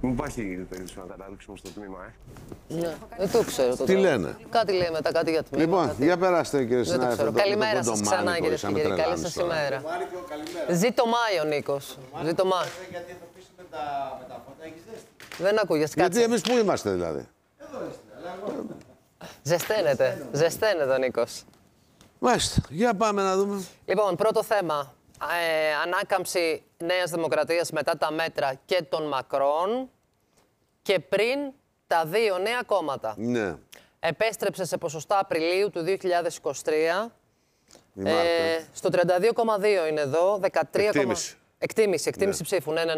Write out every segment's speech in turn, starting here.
Μου υπάρχει περίπτωση να καταλήξουμε στο τμήμα, Ναι, δεν το ξέρω. Τι λένε? Κάτι λέει μετά, κάτι για τμήμα. Λοιπόν, κάτι... για περάστε κύριε Δεν το συνάδελφε. ξέρω. Καλημέρα σας ξανά κύριε και κύριοι. Καλή σας ημέρα. Ζήτω Μάιο, Νίκος. Ζήτω Μάιο. Γιατί εδώ πίσω με τα φώτα έχεις ζέστη. Δεν ακούγες, κάτσε. Γιατί εμείς πού είμαστε δηλαδή? Εδώ είστε, αλλά εγώ... Ζεσταίνεται ο Νίκος. Μάλιστα, για πάμε να δούμε. Λοιπόν, πρώτο θέμα. Ανάκαμψη Νέας Δημοκρατίας μετά τα μέτρα και των Μακρόν και πριν τα δύο νέα κόμματα. Ναι. Επέστρεψε σε ποσοστά Απριλίου του 2023. Στο 32,2 είναι εδώ. 13, εκτίμηση ψήφου, ναι.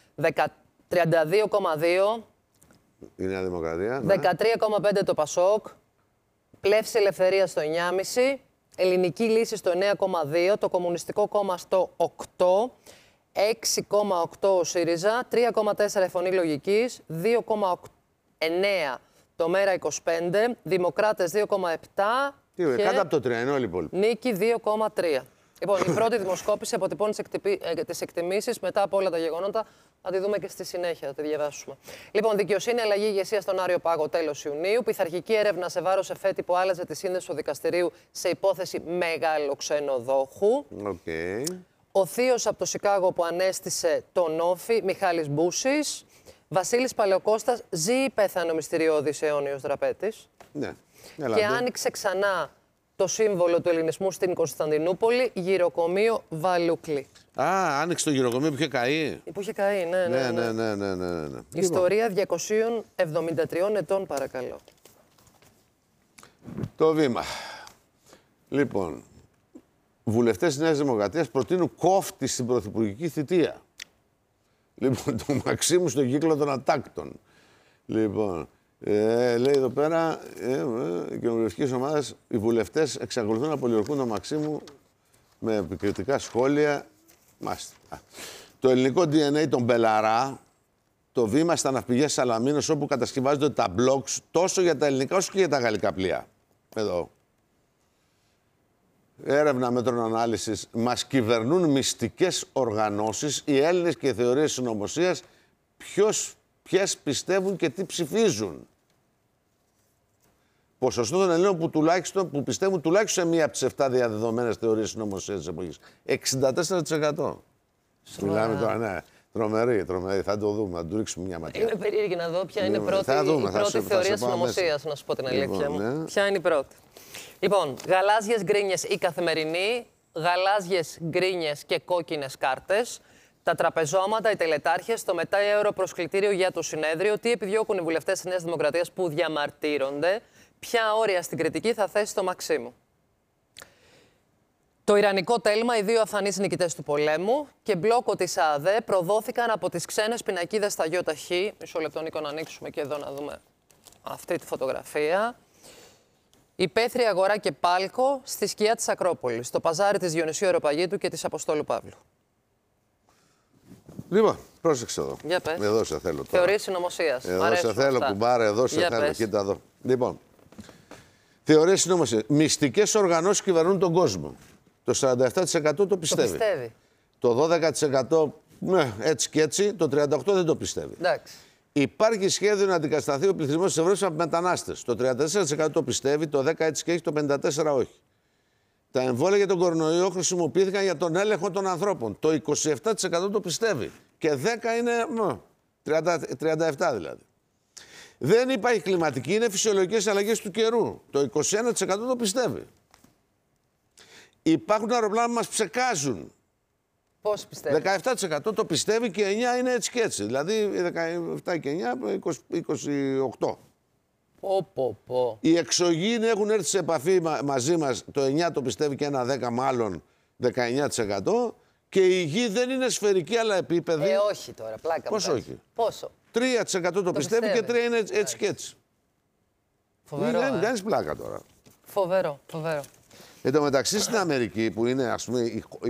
32,2. Η Νέα Δημοκρατία. Ναι. 13,5 το Πασόκ. Πλεύση Ελευθερία στο 9,5. Ελληνική Λύση στο 9,2. Το Κομμουνιστικό Κόμμα στο 8. 6,8 ο ΣΥΡΙΖΑ. 3,4 η Φωνή Λογικής. 2,9 το Μέρα 25. Δημοκράτες 2,7. Κάτω από το 3 είναι όλοι οι υπόλοιποι. Νίκη 2,3. Λοιπόν, η πρώτη δημοσκόπηση αποτυπώνει τις εκτιμήσεις μετά από όλα τα γεγονότα. Θα τη δούμε και στη συνέχεια, θα τη διαβάσουμε. Λοιπόν, δικαιοσύνη, αλλαγή ηγεσία στον Άριο Πάγο τέλος Ιουνίου. Πειθαρχική έρευνα σε βάρος εφέτη που άλλαζε τη σύνδεση του δικαστηρίου σε υπόθεση μεγάλο ξενοδόχου. Okay. Ο θείος από το Σικάγο που ανέστησε τον Όφη, Μιχάλης Μπούσης. Βασίλης Παλαιοκώστας ζει ή πέθανε ο μυστηριώδης αιώνιος δραπέτης. Ναι. Και άνοιξε ξανά το σύμβολο του ελληνισμού στην Κωνσταντινούπολη, γυροκομείο Βαλούκλη. Α, άνοιξε το γυροκομείο που είχε καεί. Που είχε καεί, ναι. Ιστορία 273 ετών, παρακαλώ. Το βήμα. Λοιπόν, βουλευτές της Νέας Δημοκρατίας προτείνουν κόφτη στην πρωθυπουργική θητεία. Λοιπόν, το Μαξίμου στον κύκλο των ατάκτων. Λοιπόν, λέει εδώ πέρα, οι κοινοβουλευτικές ομάδες, οι βουλευτές εξακολουθούν να πολιορκούν τον Μαξίμου με επικριτικά σχόλια. Μάλιστα. Το ελληνικό DNA των Μπελαρά, το βήμα στα ναυπηγεία Σαλαμίνος, όπου κατασκευάζονται τα μπλοκς τόσο για τα ελληνικά όσο και για τα γαλλικά πλοία. Εδώ. Έρευνα μέτρων ανάλυσης. Μας κυβερνούν μυστικές οργανώσεις, οι Έλληνες και οι θεωρίες συνωμοσίας, ποιες πιστεύουν και τι ψηφίζουν. Ποσοστό των Ελλήνων που πιστεύουν τουλάχιστον σε μία από τις 7 διαδεδομένες θεωρίες συνωμοσίας της εποχής. 64%. Μιλάμε τώρα, ναι. Τρομερή. Θα το δούμε, θα του ρίξουμε μια ματιά. Είμαι περίεργη να δω ποια είναι η πρώτη θεωρία συνωμοσίας, να σου πω την αλήθεια μου. Ναι. Ποια είναι η πρώτη. Λοιπόν, γαλάζιες γκρίνιες ή καθημερινή, γαλάζιες γκρίνιες και κόκκινες κάρτες, τα τραπεζώματα, οι τελετάρχες, το μετάευρο προσκλητήριο για το συνέδριο, τι επιδιώκουν οι βουλευτές της Νέας Δημοκρατίας που διαμαρτύρονται, ποια όρια στην κριτική θα θέσει το Μαξίμου. Το ιρανικό τέλμα, οι δύο αφανείς νικητές του πολέμου και μπλόκο της ΑΔΕ προδόθηκαν από τις ξένες πινακίδες στα ΙΧ. Μισό λεπτό, Νίκο, να ανοίξουμε και εδώ να δούμε αυτή τη φωτογραφία. Υπαίθρια αγορά και πάλκο στη σκιά της Ακρόπολης, στο παζάρι της Διονυσίου Αεροπαγίτου και της Αποστόλου Παύλου. Λοιπόν, πρόσεξε εδώ. Για πες. Εδώ σε θέλω τώρα. Θεωρίες συνωμοσίας. Εδώ σε θέλω, κουμπάρε, εδώ σε θέλω. Πες. Κοίτα εδώ. Λοιπόν, θεωρίες συνωμοσίας. Μυστικές οργανώσεις κυβερνούν τον κόσμο. Το 47% το πιστεύει. Το 12% έτσι και έτσι, το 38% δεν το πιστεύει. Εντάξει. Υπάρχει σχέδιο να αντικατασταθεί ο πληθυσμός της Ευρώπης από μετανάστες. Το 34% το πιστεύει, το 10% έτσι και έχει, το 54% όχι. Τα εμβόλια για τον κορονοϊό χρησιμοποιήθηκαν για τον έλεγχο των ανθρώπων. Το 27% το πιστεύει. Και 10% είναι 37% δηλαδή. Δεν υπάρχει κλιματική, είναι φυσιολογικές αλλαγές του καιρού. Το 21% το πιστεύει. Υπάρχουν αεροπλάνα που μας ψεκάζουν. Πώς πιστεύει? 17% το πιστεύει και 9% είναι έτσι και έτσι. Δηλαδή 17% και 9% 28%. Οι εξωγήινοι έχουν έρθει σε επαφή μαζί μας, το 9% το πιστεύει και ένα 10% μάλλον 19%. Και η γη δεν είναι σφαιρική αλλά επίπεδη. Όχι τώρα, πλάκα. Πώς όχι? Πόσο? 3% το πιστεύει και 3% είναι έτσι και έτσι. Φοβερό. Δεν κάνεις πλάκα τώρα. Φοβερό. Εν τω μεταξύ στην Αμερική που είναι ας πούμε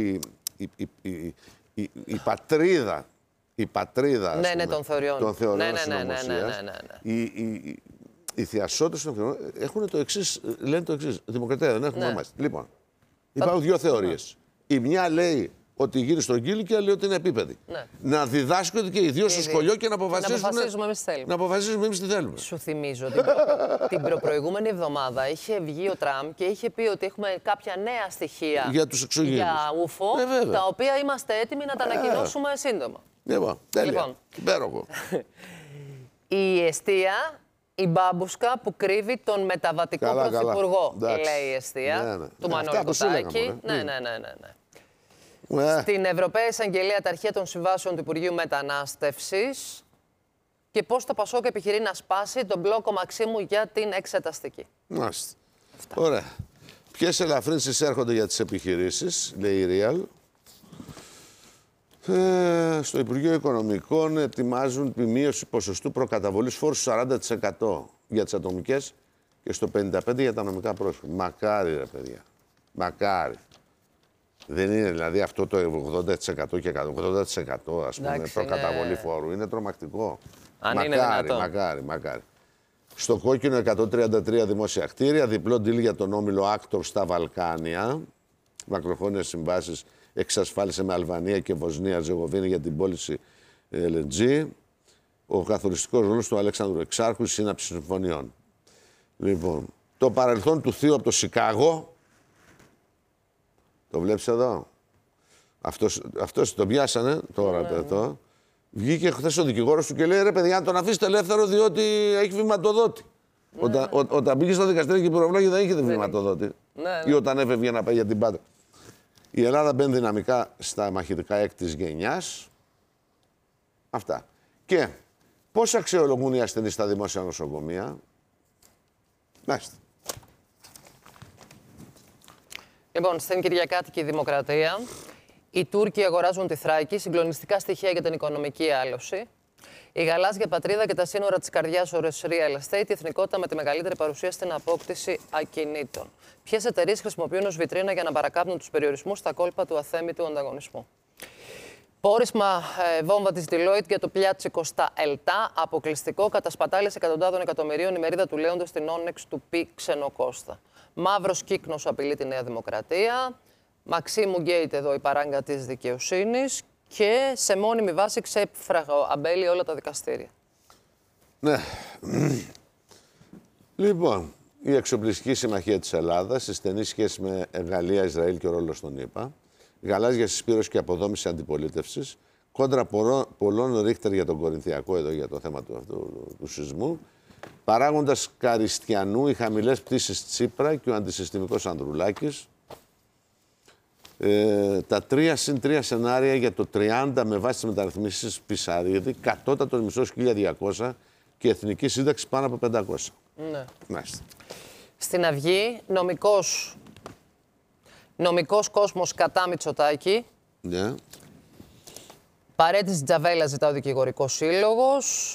η πατρίδα των θεωριών συνωμοσίας, οι θειασότες των θεωριών έχουν το εξής, λένε το εξής. Δημοκρατία δεν έχουμε εμάς. Λοιπόν, υπάρχουν δύο θεωρίες. Η μια λέει ότι γύρει στον γκίλι και λέει ότι είναι επίπεδη. Ναι. Να διδάσκονται και οι δύο στο σχολείο και να αποφασίζουμε εμείς τι θέλουμε. Σου θυμίζω ότι την προηγούμενη εβδομάδα είχε βγει ο Τραμπ και είχε πει ότι έχουμε κάποια νέα στοιχεία για τους εξωγήινους. Για ούφο, τα οποία είμαστε έτοιμοι να τα ανακοινώσουμε σύντομα. Τέλεια. Υπέροχο. Η εστία, η μπάμπουσκα που κρύβει τον μεταβατικό πρωθυπουργό, λέει η εστία του Μανώλη Κωτάκη. Ναι. Στην Ευρωπαία Εισαγγελία τα αρχεία των συμβάσεων του Υπουργείου Μετανάστευσης και πώς το Πασόκ επιχειρεί να σπάσει τον μπλόκο Μαξίμου για την εξεταστική. Μάλιστα. Ωραία. Ποιες ελαφρύνσεις έρχονται για τις επιχειρήσεις, λέει η Real. Στο Υπουργείο Οικονομικών ετοιμάζουν τη μείωση ποσοστού προκαταβολής φόρου 40% για τις ατομικές και στο 55% για τα νομικά πρόσωπα. Μακάρι, ρε παιδιά. Μακάρι. Δεν είναι δηλαδή αυτό το 80% και 80% ας πούμε προκαταβολή φόρου. Είναι τρομακτικό. Μακάρι. Στο κόκκινο 133 δημόσια κτίρια, διπλό ντύλ για τον όμιλο Άκτορ στα Βαλκάνια. Μακροχρόνιες συμβάσεις εξασφάλισε με Αλβανία και Βοσνία Ζεγοβίνη για την πώληση LNG. Ο καθοριστικός ρόλος του Αλέξανδρου Εξάρχου, η σύναψη συμφωνιών. Λοιπόν, το παρελθόν του θείου από το Σικάγο. Το βλέπεις εδώ. Αυτός τον πιάσανε τώρα εδώ. Βγήκε χθες ο δικηγόρος του και λέει: ρε παιδιά, να τον αφήσετε ελεύθερο διότι έχει βηματοδότη. Όταν πήγε στο δικαστήριο και προβλόγη δεν είχε βηματοδότη. Ή όταν έφευγε να πάει για την Πάτρα. Η Ελλάδα μπαίνει δυναμικά στα μαχητικά έκτης γενιάς. Αυτά. Και πώς αξιολογούν οι ασθενείς στα δημόσια νοσοκομεία. Μάλιστα. Λοιπόν, στην Κυριακάτικη Δημοκρατία, οι Τούρκοι αγοράζουν τη Θράκη, συγκλονιστικά στοιχεία για την οικονομική άλωση. Η γαλάζια πατρίδα και τα σύνορα της καρδιάς ώρες real estate, η εθνικότητα με τη μεγαλύτερη παρουσία στην απόκτηση ακινήτων. Ποιες εταιρείες χρησιμοποιούν ως βιτρίνα για να παρακάπτουν τους περιορισμούς στα κόλπα του αθέμητου ανταγωνισμού. Πόρισμα βόμβα της Deloitte για το πλιάτσικο στα ΕΛΤΑ, αποκλειστικό, κατασπατάληση εκατοντάδων εκατομμυρίων η μερίδα του λέοντος στην Όνεξ του Π. Ξενοκώστα. Μαύρος κύκνος απειλεί τη Νέα Δημοκρατία. Μαξίμου Γκέιτ εδώ η παράγκα της δικαιοσύνης. Και σε μόνιμη βάση ξέφραγε ο Αμπέλη όλα τα δικαστήρια. Ναι. Λοιπόν, η εξοπλιστική συμμαχία της Ελλάδας, η στενή σχέση με Γαλλία, Ισραήλ και ο ρόλος των ΗΠΑ, γαλάζια συσπήρωση και αποδόμηση αντιπολίτευσης, κόντρα πολλών Ρίχτερ για τον Κορινθιακό, εδώ για το θέμα του σεισμού, παράγοντας Καριστιανού, οι χαμηλές πτήσεις Τσίπρα και ο αντισυστημικός Ανδρουλάκης. Τα 3+3 σενάρια για το 30 με βάση τις μεταρρυθμίσεις Πισαρίδη, κατώτατος μισθός 1.200 και εθνική σύνταξη πάνω από 500. Ναι. Μάλιστα. Στην Αυγή, νομικός κόσμος κατά Μητσοτάκη. Ναι. Παρέτηση Τζαβέλα ζητά ο δικηγορικός σύλλογος.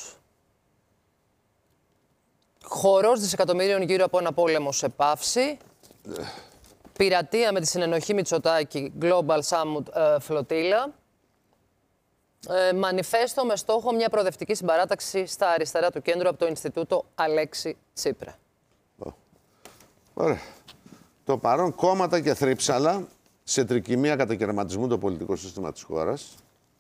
Χορός δισεκατομμυρίων γύρω από ένα πόλεμο σε παύση. Πειρατεία με τη συνενοχή Μητσοτάκη, Global Summit Flotilla. Μανιφέστο με στόχο μια προοδευτική συμπαράταξη στα αριστερά του κέντρου από το Ινστιτούτο Αλέξη Τσίπρα. Ωραία. Το παρόν κόμματα και θρύψαλα σε τρικυμία κατακαιρματισμού το πολιτικό σύστημα της χώρας.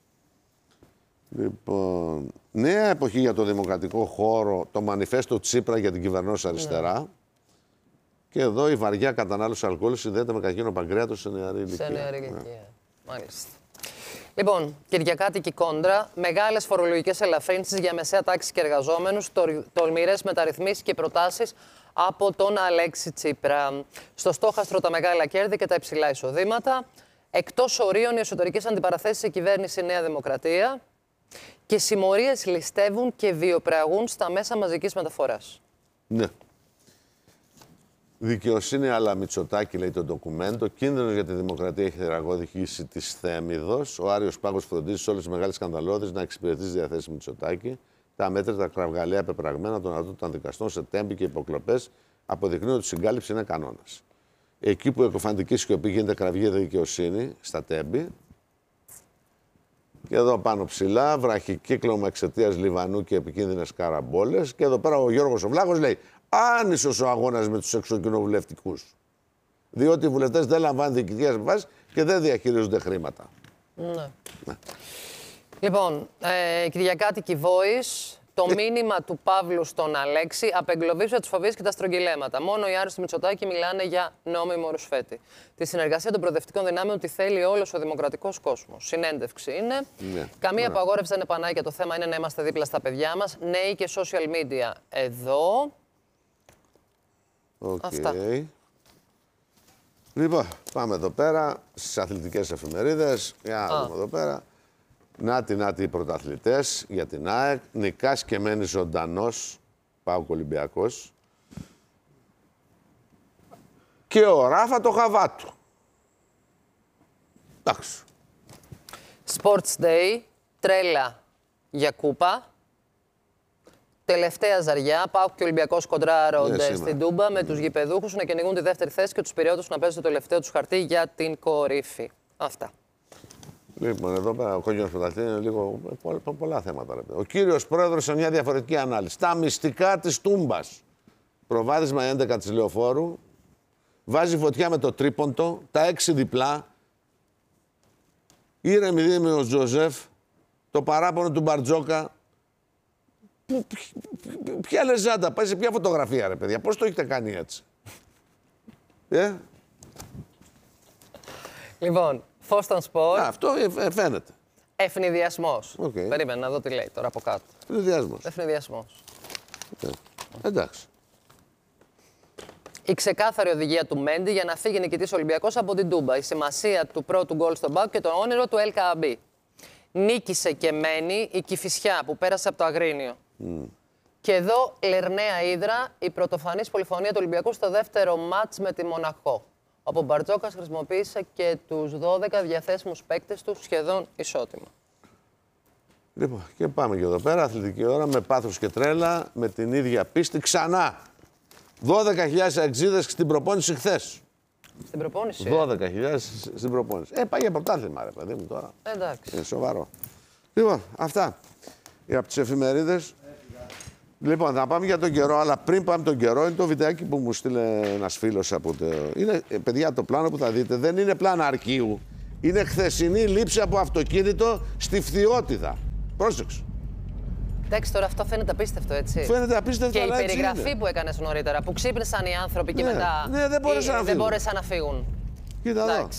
Λοιπόν, νέα εποχή για το δημοκρατικό χώρο, το μανιφέστο Τσίπρα για την κυβερνώση αριστερά. Ναι. Και εδώ η βαριά κατανάλωση αλκοόλ συνδέεται με καρκίνο παγκρέατος σε νεαρή ηλικία. Σε νεαρή ηλικία. Ναι. Μάλιστα. Λοιπόν, Κυριακάτικη κόντρα, μεγάλες φορολογικές ελαφρύνσεις για μεσαία τάξη και εργαζόμενους, τολμηρές μεταρρυθμίσεις και προτάσεις από τον Αλέξη Τσίπρα. Στο στόχαστρο τα μεγάλα κέρδη και τα υψηλά εισοδήματα. Εκτός ορίων οι εσωτερικές αντιπαραθέσεις σε κυβέρνηση Νέα Δημοκρατία. Και συμμορίες ληστεύουν και βιοπραγούν στα μέσα μαζικής μεταφοράς. Ναι. Δικαιοσύνη αλλά Μητσοτάκη, λέει το ντοκουμέντο. Κίνδυνος για τη δημοκρατία έχει τεραγώδηση της Θέμιδος. Ο Άριος Πάγος φροντίζει σε όλες τις μεγάλες σκανδαλώδεις να εξυπηρετεί τις διαθέσεις Μητσοτάκη. Τα μέτρητα κραυγαλαία πεπραγμένα των αδότων των δικαστών σε τέμπη και υποκλοπές αποδεικνύουν ότι η συγκάλυψη είναι κανόνας. Εκεί που η εκοφαντική σιωπή γίνεται κραυγή δικαιοσύνη, στα τέμπη. Και εδώ πάνω ψηλά, βραχικύκλωμα εξαιτίας Λιβανού και επικίνδυνες καραμπόλες. Και εδώ πέρα ο Γιώργος ο Βλάχος λέει: άνισος ο αγώνας με τους εξοκοινοβουλευτικούς. Διότι οι βουλευτές δεν λαμβάνουν διοικητικές αποφάσεις και δεν διαχειρίζονται χρήματα. Ναι. Λοιπόν, Κυριακάτικη Voice. Το μήνυμα του Παύλου στον Αλέξη απεγκλωβίζει τις φοβίες και τα στρογγυλέματα. Μόνο οι άρρωστοι Μητσοτάκη μιλάνε για νόμιμο ρουσφέτη. Τη συνεργασία των προοδευτικών δυνάμεων τη θέλει όλος ο δημοκρατικός κόσμος. Συνέντευξη είναι. Ναι. Καμία απαγόρευση δεν επανάει και το θέμα είναι να είμαστε δίπλα στα παιδιά μας. Νέοι και social media εδώ. Αυτά. Λοιπόν, πάμε εδώ πέρα στις αθλητικές εφημερίδες. Για να δούμε εδώ πέρα. Νάτι οι πρωταθλητές για την ΑΕΚ. Νικάς και μένει ζωντανός. ΠΑΟΚ Ολυμπιακός. Και ο Ράφα το χαβάτου. Εντάξει. Sports Day. Τρέλα για κούπα. Τελευταία ζαριά. ΠΑΟΚ και Ολυμπιακός κοντράρονται στην Τούμπα με τους γηπεδούχους να κυνηγούν τη δεύτερη θέση και τους πειριώτες να παίζουν το τελευταίο τους χαρτί για την κορύφη. Αυτά. Λοιπόν, εδώ πέρα ο κόκκινος πρωταθλητής είναι λίγο πολλά θέματα. Ρε. Ο κύριος πρόεδρος σε μια διαφορετική ανάλυση. Τα μυστικά της Τούμπας. Προβάδισμα 11 της Λεωφόρου. Βάζει φωτιά με το τρίποντο. Τα 6 διπλά. Ήρεμη δήμη ο Τζοζεφ. Το παράπονο του Μπαρτζόκα. Ποια λεζάντα, πάει σε ποια φωτογραφία, ρε παιδιά. Πώς το έχετε κάνει έτσι. Λοιπόν, Φώστον Σπορ. Αυτό φαίνεται. Ευνηδιασμός. Περίμενα να δω τι λέει τώρα από κάτω. Ευνηδιασμός. Εντάξει. Η ξεκάθαρη οδηγία του Μέντι για να φύγει νικητής Ολυμπιακός από την Τούμπα. Η σημασία του πρώτου γκολ στον ΠΑΟΚ και το όνειρο του LKB. Νίκησε και μένει η Κηφισιά που πέρασε από το Αγρίνιο. Και εδώ Λερναία Ύδρα, η πρωτοφανής πολυφωνία του Ολυμπιακού στο δεύτερο μάτς με τη Μοναχό. Όπου ο Μπαρτζόκας χρησιμοποίησε και τους 12 διαθέσιμους παίκτες του σχεδόν ισότιμα. Λοιπόν, και πάμε και εδώ πέρα, αθλητική ώρα, με πάθος και τρέλα, με την ίδια πίστη ξανά. 12.000 αξίδες στην προπόνηση χθες. Στην προπόνηση. 12.000 στην προπόνηση. Πάει για πρωτάθλημα, ρε παιδί μου τώρα. Εντάξει. Είναι σοβαρό. Λοιπόν, αυτά. Από τις εφημερίδες. Λοιπόν, θα πάμε για τον καιρό, αλλά πριν πάμε τον καιρό, είναι το βιντεάκι που μου στείλε ένας φίλος από το... Είναι, παιδιά, το πλάνο που θα δείτε δεν είναι πλάνο αρχείου. Είναι χθεσινή λήψη από αυτοκίνητο στη Φθιώτιδα. Πρόσεξε. Εντάξει, τώρα αυτό φαίνεται απίστευτο, έτσι. Φαίνεται απίστευτο, και αλλά η περιγραφή που έκανες νωρίτερα, που ξύπνησαν οι άνθρωποι και μετά. Ναι, δεν μπόρεσαν να φύγουν. Κοίτα εδώ.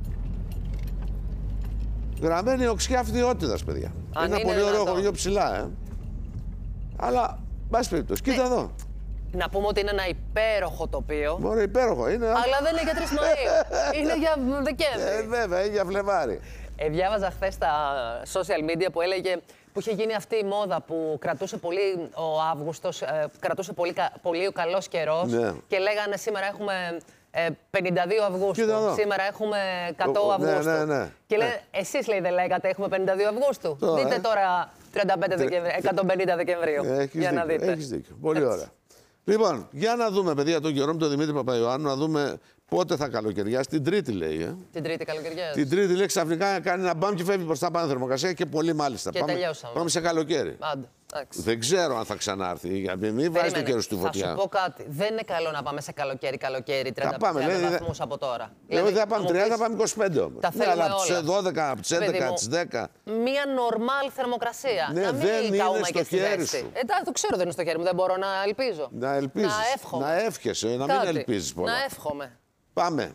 Γραμμένη οξιά Φθιώτιδας, παιδιά. Είναι ένα πολύ ωραίο χωριό ψηλά, Αλλά, πάση περιπτώσει, κοίτα εδώ. Να πούμε ότι είναι ένα υπέροχο τοπίο. Μωρέ, υπέροχο είναι. Αλλά δεν είναι για 3 Μαΐου. Είναι για Δεκέμβρη. Βέβαια, είναι για Φλεβάρι. Διάβαζα χθες στα social media που έλεγε που είχε γίνει αυτή η μόδα που κρατούσε πολύ ο Αύγουστος, κρατούσε πολύ ο καλός καιρός και λέγανε σήμερα έχουμε 52 Αυγούστου, σήμερα έχουμε 100 Αυγούστου. Και λέει, εσείς λέει δεν λέγατε έχουμε 52 Αυγούστου. Δείτε τώρα 150 Δεκεμβρίου. Για να δείτε. Έχεις δίκιο. Πολύ ωραία. Λοιπόν, για να δούμε, παιδιά, τον καιρό με τον Δημήτρη Παπαϊωάννου, να δούμε πότε θα καλοκαιριάσει. Την Τρίτη λέει. Την Τρίτη καλοκαιριάζει. Την Τρίτη λέει ξαφνικά κάνει ένα μπαμ και φεύγει προς πάνω θερμοκρασία και πολύ μάλιστα. Και τελειώσαμε. Πάμε σε καλοκαίρι. Άντε. Δεν ξέρω αν θα ξανάρθει. Γιατί μην βάζει το καιρό στη φωτιά. Θα σου πω κάτι. Δεν είναι καλό να πάμε σε καλοκαίρι 30 βαθμούς από τώρα. Δηλαδή θα πάμε 30, θα πάμε 25 όμως. Τα θέλουμε αλλά από τις 12, από τις 11, τις 10. Μία normal θερμοκρασία. Ναι, να μην δεν είναι στο χέρι σου. Εντάξει, το ξέρω, δεν είναι στο χέρι μου. Δεν μπορώ να ελπίζω. Να ελπίζεις. Να εύχομαι. Να εύχεσαι, να μην ελπίζεις πολλά. Να εύχομαι. Πάμε.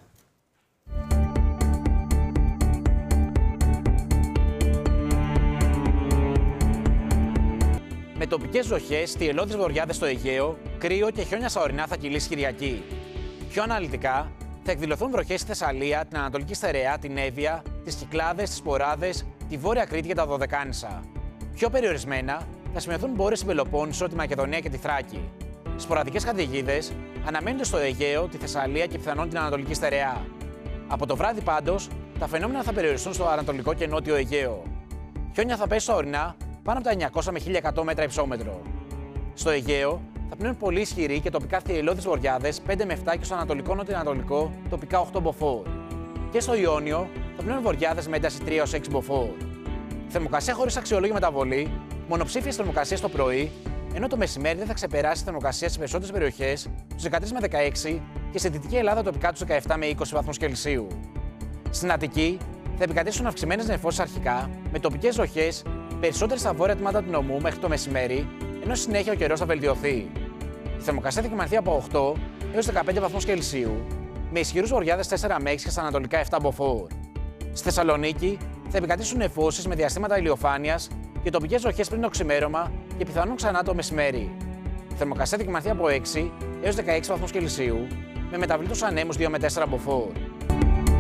Με τοπικές βροχές, στιελώδεις βοριάδες στο Αιγαίο, κρύο και χιόνια στα ορεινά θα κυλήσει Κυριακή. Πιο αναλυτικά, θα εκδηλωθούν βροχές στη Θεσσαλία, την Ανατολική Στερεά, την Εύβοια, τις Κυκλάδες, τις Ποράδες, τη Βόρεια Κρήτη και τα Δωδεκάνησα. Πιο περιορισμένα, θα σημειωθούν μπόρες στην Πελοπόννησο, τη Μακεδονία και τη Θράκη. Σποραδικές καταιγίδες αναμένονται στο Αιγαίο, τη Θεσσαλία και πιθανόν την Ανατολική Στερεά. Από το βράδυ πάντως, τα φαινόμενα θα περιοριστούν στο Ανατολικό και Νότιο Αιγαίο. Χιόνια θα πέσει στα ορεινά πάνω από τα 900 με 1100 μέτρα υψόμετρο. Στο Αιγαίο θα πνέουν πολύ ισχυροί και τοπικά θυελλώδεις βοριάδες 5 με 7 και στο Ανατολικό Νοτιοανατολικό τοπικά 8 μποφόρ. Και στο Ιόνιο θα πνέουν βοριάδες με ένταση 3 έως 6 μποφόρ. Θερμοκρασία χωρίς αξιολόγη μεταβολή, μονοψήφιες θερμοκρασίες το πρωί, ενώ το μεσημέρι δεν θα ξεπεράσει θερμοκρασία στις περισσότερες περιοχές τους 13 με 16 και στη Δυτική Ελλάδα τοπικά τους 17 με 20 βαθμούς Κελσίου. Στην Αττική θα επικρατήσουν αυξημένες νεφώσεις αρχικά, με τοπικές βροχές περισσότερες στα βόρεια τμήματα του νομού μέχρι το μεσημέρι, ενώ συνέχεια ο καιρός θα βελτιωθεί. Η θερμοκρασία θα κυμανθεί από 8 έως 15 βαθμούς Κελσίου, με ισχυρούς βοριάδες 4 με 6 και στα ανατολικά 7 μποφόρ. Στη Θεσσαλονίκη θα επικρατήσουν νεφώσεις με διαστήματα ηλιοφάνειας και τοπικές βροχές πριν το ξημέρωμα και πιθανόν ξανά το μεσημέρι. Η θερμοκρασία θα κυμανθεί από 6 έως 16 βαθμούς Κελσίου, με μεταβλήτους ανέμους 2 με 4 μποφόρ.